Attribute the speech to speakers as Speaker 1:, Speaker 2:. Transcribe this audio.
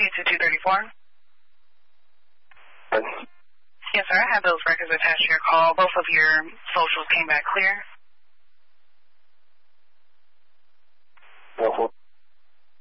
Speaker 1: 382-234. Yes, sir. I have those records attached to your call. Both of your socials came back clear.